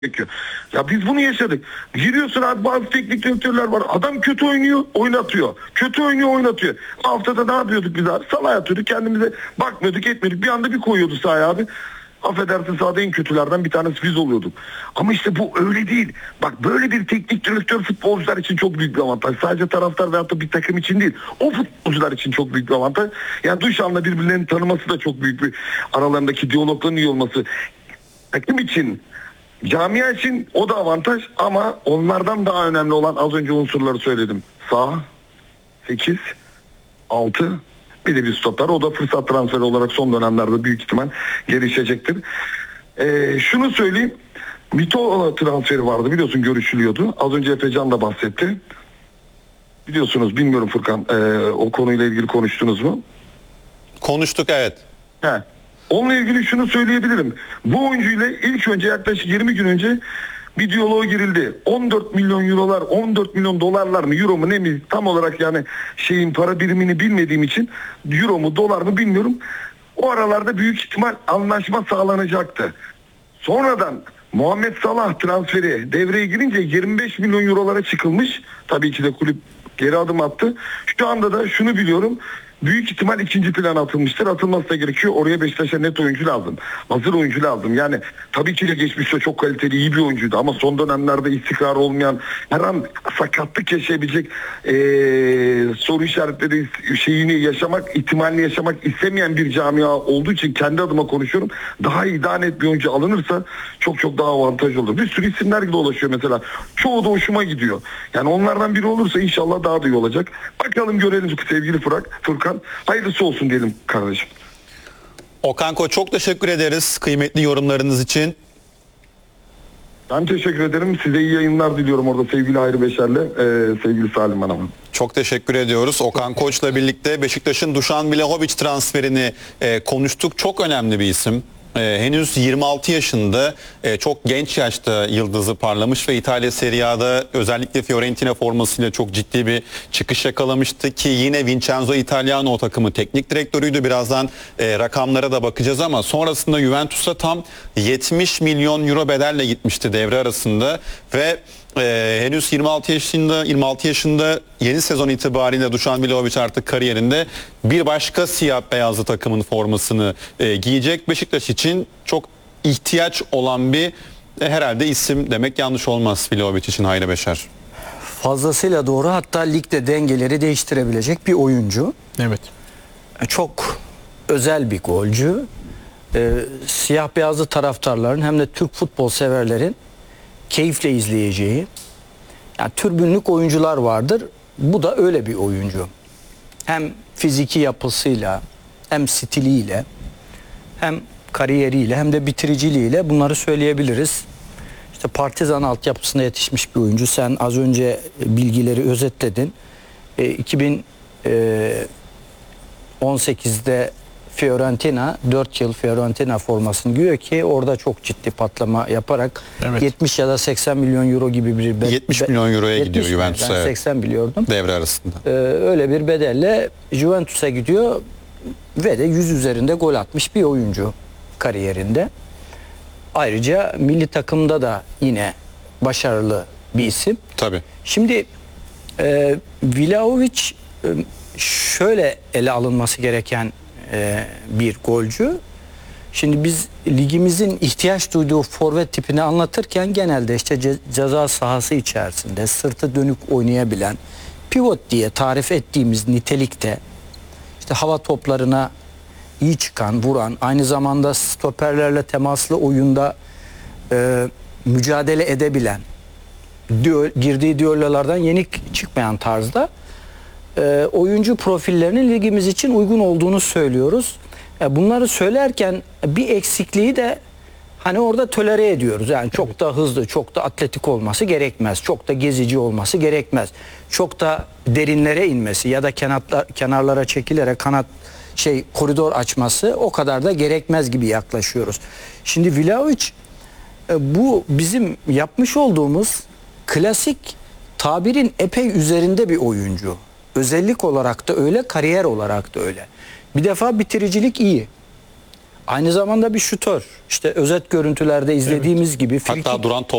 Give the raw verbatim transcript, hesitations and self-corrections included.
gerekiyor. Ya biz bunu yaşadık. Giriyorsun abi, bazı teknik direktörler var. Adam kötü oynuyor, oynatıyor. Kötü oynuyor, oynatıyor. Haftada ne yapıyorduk biz abi? Sahaya atıyorduk, kendimize bakmıyorduk, etmiyorduk. Bir anda bir koyuyordu sahaya abi. Affedersin, sahada en kötülerden bir tanesi biz oluyorduk. Ama işte bu öyle değil. Bak, böyle bir teknik direktör futbolcular için çok büyük bir avantaj. Sadece taraftar veyahut da bir takım için değil. O futbolcular için çok büyük bir avantaj. Yani Duşan'la birbirlerini tanıması da çok büyük bir, aralarındaki diyalogların iyi olması. Takım için, camia için o da avantaj, ama onlardan daha önemli olan az önce unsurları söyledim. Sağ, sekiz, altı, bir de bir stoper. O da fırsat transferi olarak son dönemlerde büyük ihtimal gelişecektir. Ee, şunu söyleyeyim. Mito transferi vardı, biliyorsun, görüşülüyordu. Az önce Efecan da bahsetti. Biliyorsunuz, bilmiyorum Furkan, e, o konuyla ilgili konuştunuz mu? Konuştuk, evet. He. Onunla ilgili şunu söyleyebilirim. Bu oyuncuyla ilk önce yaklaşık yirmi gün önce bir diyaloğa girildi. on dört milyon eurolar, on dört milyon dolarlar mı, euro mu ne mi, tam olarak yani şeyin para birimini bilmediğim için euro mu dolar mı bilmiyorum. O aralarda büyük ihtimal anlaşma sağlanacaktı. Sonradan Muhammed Salah transferi devreye girince yirmi beş milyon eurolara çıkılmış. Tabii ki de kulüp geri adım attı. Şu anda da şunu biliyorum. Büyük ihtimal ikinci plan atılmıştır. Atılması da gerekiyor. Oraya Beşiktaş'a net oyuncu lazım. Hazır oyuncu lazım. Yani tabii ki de geçmişte çok kaliteli, iyi bir oyuncuydu. Ama son dönemlerde istikrar olmayan, her an sakatlık yaşayabilecek, ee, soru işaretleri şeyini yaşamak, ihtimalini yaşamak istemeyen bir camia olduğu için kendi adıma konuşuyorum. Daha iyi, daha net bir oyuncu alınırsa çok çok daha avantaj olur. Bir sürü isimler dolaşıyor mesela. Çoğu da hoşuma gidiyor. Yani onlardan biri olursa inşallah daha da iyi olacak. Bakalım, görelim sevgili Fırak, Furkan. Hayırlısı olsun diyelim kardeşim. Okan Koç, çok teşekkür ederiz kıymetli yorumlarınız için. Ben teşekkür ederim. Size iyi yayınlar diliyorum orada sevgili Hayri Beşer'le, e, sevgili Salim Hanım'a. Çok teşekkür ediyoruz. Okan Koç'la birlikte Beşiktaş'ın Dušan Vlahović transferini e, konuştuk. Çok önemli bir isim. Ee, henüz yirmi altı yaşında, e, çok genç yaşta yıldızı parlamış ve İtalya Serie A'da özellikle Fiorentina formasıyla çok ciddi bir çıkış yakalamıştı ki yine Vincenzo Italiano o takımı teknik direktörüydü. Birazdan e, rakamlara da bakacağız ama sonrasında Juventus'a tam yetmiş milyon euro bedelle gitmişti devre arasında ve Ee, henüz yirmi altı yaşında yirmi altı yaşında yeni sezon itibariyle Dušan Vlahović artık kariyerinde bir başka siyah beyazlı takımın formasını e, giyecek. Beşiktaş için çok ihtiyaç olan bir e, herhalde isim demek yanlış olmaz Vlahović için, Hayri Beşer. Fazlasıyla doğru, hatta ligde dengeleri değiştirebilecek bir oyuncu. Evet. Çok özel bir golcü. Ee, siyah beyazlı taraftarların hem de Türk futbol severlerin keyifle izleyeceği, yani türbünlük oyuncular vardır. Bu da öyle bir oyuncu. Hem fiziki yapısıyla, hem stiliyle, hem kariyeriyle, hem de bitiriciliğiyle bunları söyleyebiliriz. İşte Partizan altyapısında yetişmiş bir oyuncu. Sen az önce bilgileri özetledin. E, iki bin on sekizde Fiorentina, dört yıl Fiorentina formasını giyiyor ki orada çok ciddi patlama yaparak evet. yetmiş ya da seksen milyon euro gibi bir bedel, yetmiş milyon euroya gidiyor mi? Juventus'a. Ben seksen biliyordum. Devre arasında. Ee, öyle bir bedelle Juventus'a gidiyor ve de yüz üzerinde gol atmış bir oyuncu kariyerinde. Ayrıca milli takımda da yine başarılı bir isim. Tabii. Şimdi e, Vlahović e, şöyle ele alınması gereken bir golcü. Şimdi biz ligimizin ihtiyaç duyduğu forvet tipini anlatırken genelde işte ce ceza sahası içerisinde sırtı dönük oynayabilen, pivot diye tarif ettiğimiz nitelikte, işte hava toplarına iyi çıkan, vuran, aynı zamanda stoperlerle temaslı oyunda e, mücadele edebilen, düel, girdiği düellolardan yenik çıkmayan tarzda E, oyuncu profillerinin ligimiz için uygun olduğunu söylüyoruz. E, bunları söylerken bir eksikliği de hani orada tolere ediyoruz. Yani çok da hızlı, çok da atletik olması gerekmez. Çok da gezici olması gerekmez. Çok da derinlere inmesi ya da kenarlar, kenarlara çekilerek kanat şey koridor açması o kadar da gerekmez gibi yaklaşıyoruz. Şimdi Vlahović e, bu bizim yapmış olduğumuz klasik tabirin epey üzerinde bir oyuncu. Özellik olarak da öyle, kariyer olarak da öyle. Bir defa bitiricilik iyi. Aynı zamanda bir şutör. İşte özet görüntülerde izlediğimiz gibi Hatta frikik duran